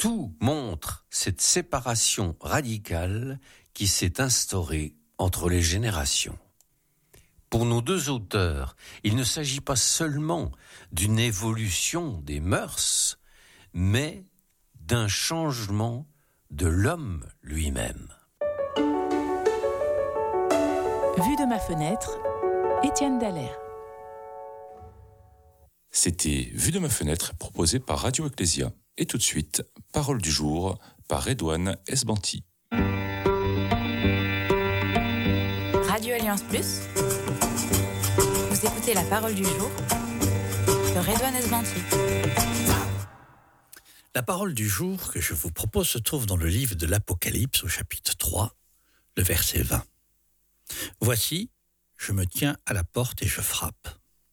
Tout montre cette séparation radicale qui s'est instaurée entre les générations. Pour nos deux auteurs, il ne s'agit pas seulement d'une évolution des mœurs, mais d'un changement de l'homme lui-même. Vue de ma fenêtre, Étienne Dallaire. C'était Vue de ma fenêtre, proposé par Radio Ecclésia. Et tout de suite, Parole du jour, par Redouane Esbanti. Radio Alliance Plus. Vous écoutez la Parole du jour de Redouane Esbanti. La parole du jour que je vous propose se trouve dans le livre de l'Apocalypse au chapitre 3, le verset 20. Voici, je me tiens à la porte et je frappe.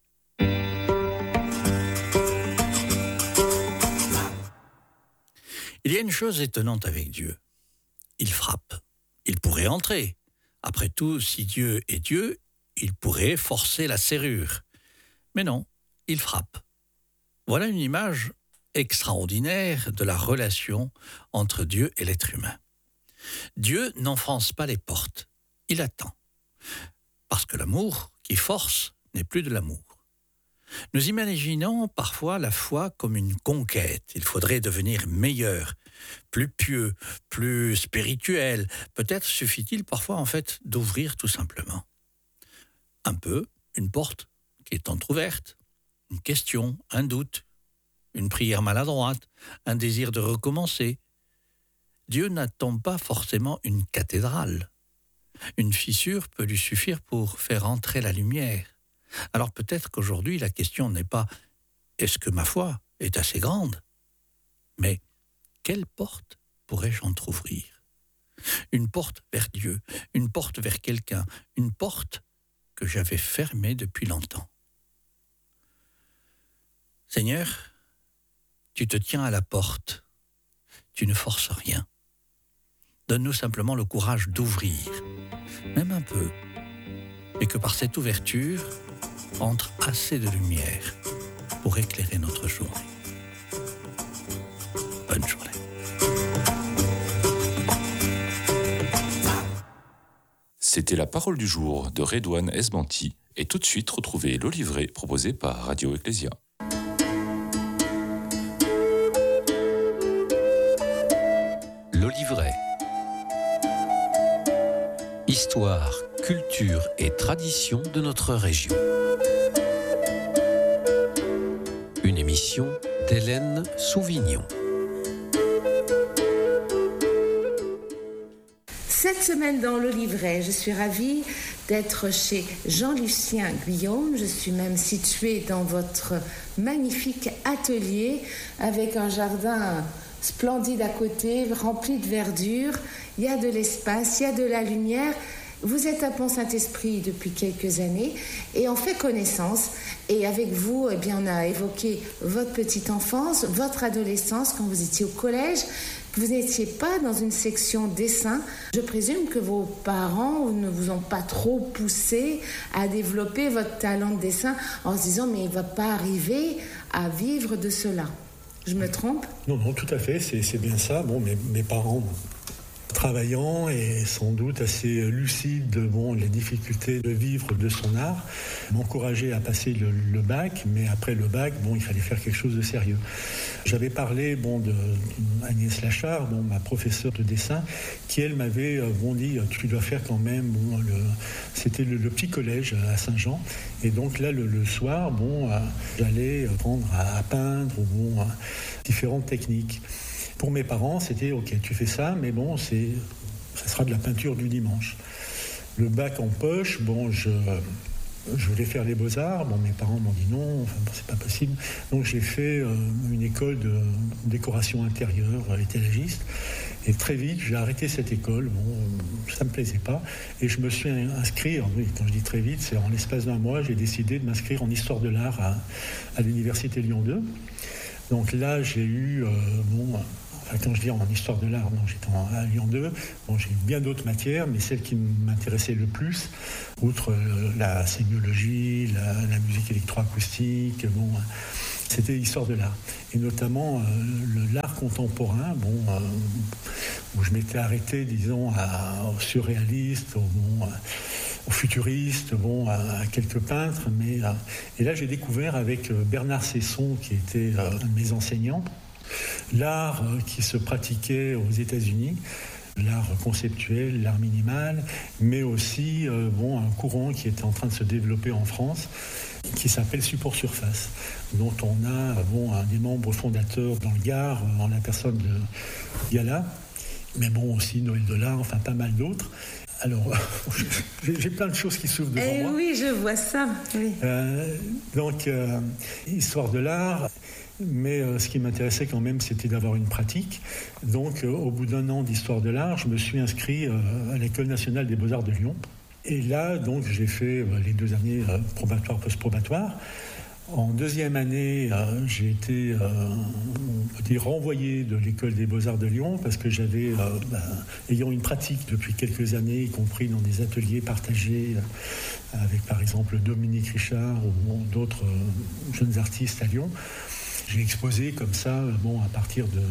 Il y a une chose étonnante avec Dieu. Il frappe. Il pourrait entrer. Après tout, si Dieu est Dieu, il pourrait forcer la serrure. Mais non, il frappe. Voilà une image extraordinaire de la relation entre Dieu et l'être humain. Dieu n'enfonce pas les portes. Il attend. Parce que l'amour qui force n'est plus de l'amour. Nous imaginons parfois la foi comme une conquête. Il faudrait devenir meilleur, plus pieux, plus spirituel. Peut-être suffit-il parfois en fait d'ouvrir tout simplement. Un peu, une porte qui est entrouverte, une question, un doute, une prière maladroite, un désir de recommencer. Dieu n'attend pas forcément une cathédrale. Une fissure peut lui suffire pour faire entrer la lumière. Alors peut-être qu'aujourd'hui, la question n'est pas « est-ce que ma foi est assez grande ?» mais « quelle porte pourrais-je entrouvrir ?» Une porte vers Dieu, une porte vers quelqu'un, une porte que j'avais fermée depuis longtemps. Seigneur, tu te tiens à la porte, tu ne forces rien. Donne-nous simplement le courage d'ouvrir, même un peu, et que par cette ouverture, entre assez de lumière pour éclairer notre journée. Bonne journée. C'était la Parole du jour de Redouane Esbanti. Et tout de suite, retrouvez le livret proposé par Radio Ecclésia. Le livret. Histoire, culture et tradition de notre région. Une émission d'Hélène Souvignon. Cette semaine dans le livret, je suis ravie d'être chez Jean-Lucien Guillaume. Je suis même située dans votre magnifique atelier avec un jardin splendide à côté, rempli de verdure. Il y a de l'espace, il y a de la lumière. Vous êtes à Pont-Saint-Esprit depuis quelques années et on fait connaissance. Et avec vous, eh bien, on a évoqué votre petite enfance, votre adolescence quand vous étiez au collège. Vous n'étiez pas dans une section dessin. Je présume que vos parents ne vous ont pas trop poussé à développer votre talent de dessin en se disant « mais il ne va pas arriver à vivre de cela ». Je me trompe ? Non, tout à fait, c'est bien ça. Bon, mes parents, travaillant et sans doute assez lucide de les difficultés de vivre de son art, m'encourageaient à passer le bac, mais après le bac, il fallait faire quelque chose de sérieux. J'avais parlé de Agnès Lachard, ma professeure de dessin, qui elle m'avait dit tu dois faire quand même c'était le petit collège à Saint-Jean, et donc là le soir j'allais apprendre à peindre différentes techniques. Pour mes parents, c'était ok, tu fais ça, mais ça sera de la peinture du dimanche. Le bac en poche, je voulais faire les beaux-arts. Mes parents m'ont dit non, c'est pas possible. Donc j'ai fait une école de décoration intérieure, étalagiste. Et très vite, j'ai arrêté cette école. Ça me plaisait pas. Et je me suis inscrit, quand je dis très vite, c'est en l'espace d'un mois, j'ai décidé de m'inscrire en histoire de l'art à l'université Lyon 2. Donc là, j'ai eu, quand je dis en histoire de l'art, j'étais à Lyon 2, j'ai eu bien d'autres matières, mais celle qui m'intéressait le plus, outre la sémiologie, la musique électroacoustique, c'était l'histoire de l'art. Et notamment l'art contemporain, où je m'étais arrêté, disons, aux surréalistes, aux futuristes, à quelques peintres. Et là, j'ai découvert avec Bernard Cesson, qui était un de mes enseignants, l'art qui se pratiquait aux États-Unis, l'art conceptuel, l'art minimal, mais aussi un courant qui était en train de se développer en France, qui s'appelle Support Surface, dont on a un des membres fondateurs dans le Gard, en la personne de Gala, mais aussi Noël Delard, enfin pas mal d'autres. Alors, j'ai plein de choses qui s'ouvrent devant moi. Oui, je vois ça. Oui. Histoire de l'art, mais ce qui m'intéressait quand même, c'était d'avoir une pratique. Donc, au bout d'un an d'histoire de l'art, je me suis inscrit à l'École nationale des beaux-arts de Lyon. Et là, donc, j'ai fait les 2 années probatoires, post-probatoires. En 2e année, j'ai été renvoyé de l'École des Beaux-Arts de Lyon parce que j'avais, ayant une pratique depuis quelques années, y compris dans des ateliers partagés avec par exemple Dominique Richard ou d'autres jeunes artistes à Lyon, j'ai exposé comme ça à partir de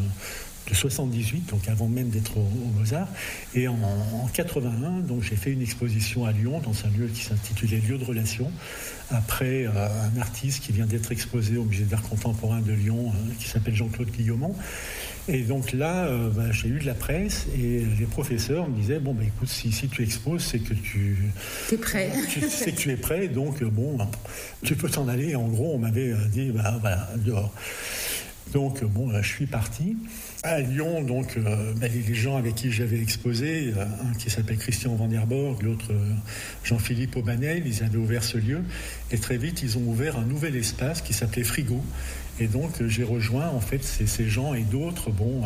78, donc avant même d'être aux Beaux-Arts. Et en 81, donc j'ai fait une exposition à Lyon dans un lieu qui s'intitulait Lieu de Relation, après un artiste qui vient d'être exposé au Musée d'Art Contemporain de Lyon, qui s'appelle Jean-Claude Guillaumont. Et donc là, j'ai eu de la presse et les professeurs me disaient écoute, si tu exposes, c'est que t'es prêt. C'est que tu es prêt, donc tu peux t'en aller. En gros, on m'avait dit voilà, dehors. Donc je suis parti. À Lyon, donc, les gens avec qui j'avais exposé, un qui s'appelle Christian Van der Borg, l'autre Jean-Philippe Aubanel, ils avaient ouvert ce lieu. Et très vite, ils ont ouvert un nouvel espace qui s'appelait Frigo. Et donc, j'ai rejoint, en fait, ces gens et d'autres,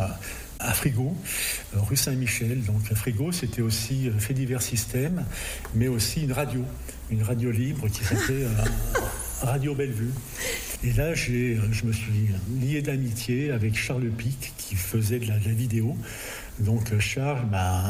à Frigo, rue Saint-Michel. Donc, Frigo, c'était aussi fait divers systèmes, mais aussi une radio libre qui s'appelait Radio Bellevue. Et là, je me suis lié d'amitié avec Charles Pic, qui faisait de la vidéo. Donc, Charles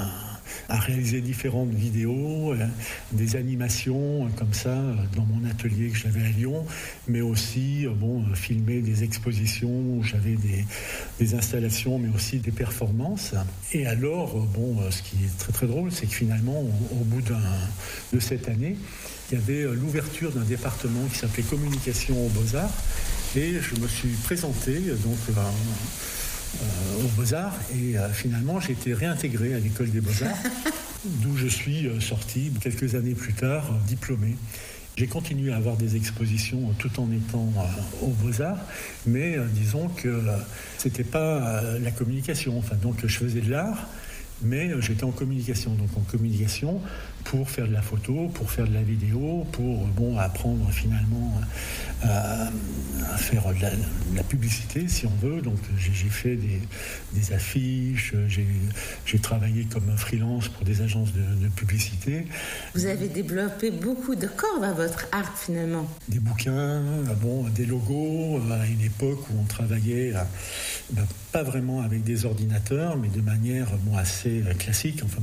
a réalisé différentes vidéos, des animations comme ça dans mon atelier que j'avais à Lyon, mais aussi filmer des expositions où j'avais des installations, mais aussi des performances. Et alors, ce qui est très très drôle, c'est que finalement, au bout de cette année, il y avait l'ouverture d'un département qui s'appelait Communication aux Beaux-Arts, et je me suis présenté aux Beaux-Arts, et finalement j'ai été réintégré à l'École des Beaux-Arts, d'où je suis sorti quelques années plus tard, diplômé. J'ai continué à avoir des expositions tout en étant aux Beaux-Arts, mais disons que c'était pas la communication. Donc je faisais de l'art, mais j'étais en communication. Donc en communication pour faire de la photo, pour faire de la vidéo, pour apprendre finalement à faire de la publicité, si on veut. Donc j'ai fait des affiches, j'ai travaillé comme freelance pour des agences de publicité. Vous avez développé beaucoup de cordes à votre art finalement. Des bouquins, des logos, à une époque où on travaillait pas vraiment avec des ordinateurs, mais de manière assez classique. Enfin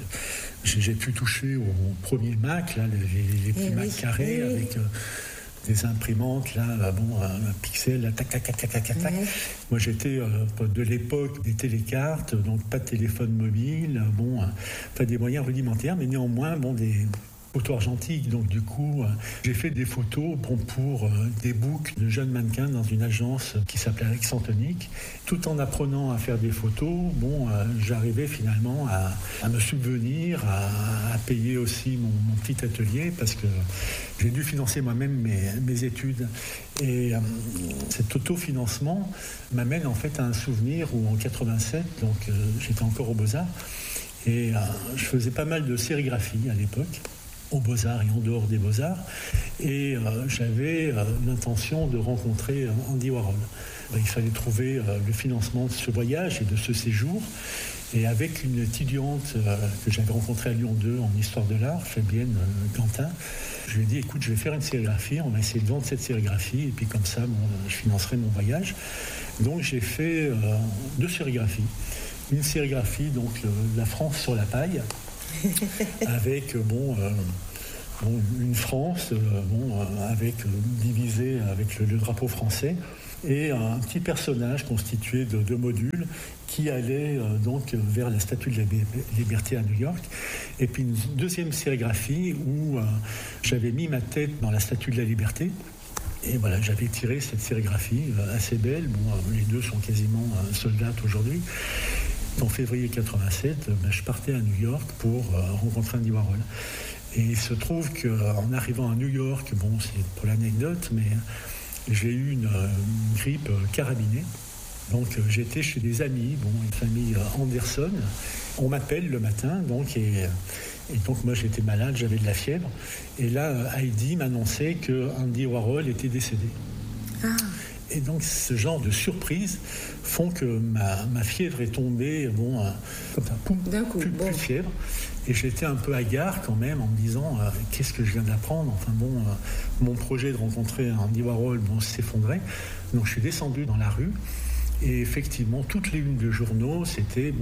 j'ai pu toucher au premier Mac, là, les petits Mac carrés avec des imprimantes, là, un pixel, là, tac, tac, tac, tac, tac, tac. Moi, j'étais de l'époque des télécartes, donc pas de téléphone mobile, pas des moyens rudimentaires, mais néanmoins, des photos argentiques. Donc, du coup, j'ai fait des photos pour des books de jeunes mannequins dans une agence qui s'appelait Alexantonique. Tout en apprenant à faire des photos, j'arrivais finalement à me subvenir, à payer aussi mon petit atelier, parce que j'ai dû financer moi-même mes études. Et cet autofinancement m'amène en fait à un souvenir où en 87, donc j'étais encore aux Beaux-Arts, et je faisais pas mal de sérigraphie à l'époque, aux Beaux-Arts et en dehors des Beaux-Arts, et j'avais l'intention de rencontrer Andy Warhol. Il fallait trouver le financement de ce voyage et de ce séjour, et avec une étudiante que j'avais rencontrée à Lyon 2 en histoire de l'art, Fabienne Quentin, je lui ai dit, écoute, je vais faire une sérigraphie, on va essayer de vendre cette sérigraphie, et puis comme ça, je financerai mon voyage. Donc j'ai fait 2 sérigraphies. Une sérigraphie, donc la France sur la paille, avec une France divisée avec le drapeau français, et un petit personnage constitué de 2 modules qui allait donc vers la Statue de la Liberté à New York. Et puis une deuxième sérigraphie où j'avais mis ma tête dans la Statue de la Liberté. Et voilà, j'avais tiré cette sérigraphie assez belle. Les deux sont quasiment sold out aujourd'hui. En février 87, je partais à New York pour rencontrer Andy Warhol. Et il se trouve qu'en arrivant à New York, c'est pour l'anecdote, mais j'ai eu une grippe carabinée. Donc j'étais chez des amis, une famille Anderson. On m'appelle le matin, et donc moi j'étais malade, j'avais de la fièvre. Et là, Heidi m'annonçait que Andy Warhol était décédé. Ah. Et donc ce genre de surprises font que ma fièvre est tombée, comme ça, d'un coup, plus de fièvre. Et j'étais un peu hagard quand même en me disant qu'est-ce que je viens d'apprendre. Mon projet de rencontrer Andy Warhol s'effondrait. Donc je suis descendu dans la rue. Et effectivement, toutes les unes de journaux, c'était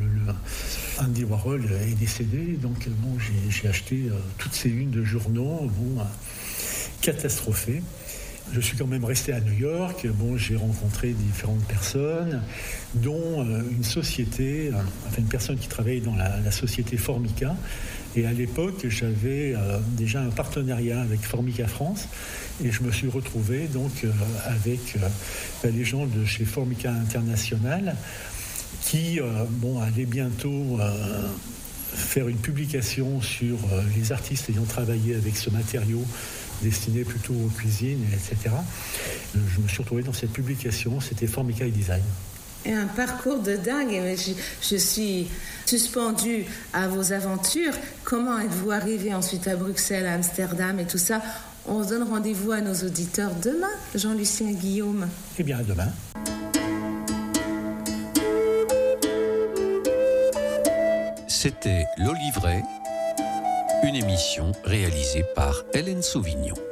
Andy Warhol est décédé. Donc j'ai acheté toutes ces unes de journaux, catastrophées. Je suis quand même resté à New York. J'ai rencontré différentes personnes, dont une société, une personne qui travaillait dans la société Formica. Et à l'époque, j'avais déjà un partenariat avec Formica France. Et je me suis retrouvé avec les gens de chez Formica International qui allaient bientôt faire une publication sur les artistes ayant travaillé avec ce matériau destiné plutôt aux cuisines, etc. Je me suis retrouvé dans cette publication, c'était Formica et Design. Et un parcours de dingue, je suis suspendue à vos aventures. Comment êtes-vous arrivé ensuite à Bruxelles, à Amsterdam et tout ça? On se donne rendez-vous à nos auditeurs demain, Jean-Lucien Guillaume. Eh bien, à demain. C'était L'Olivret, une émission réalisée par Hélène Sauvignon.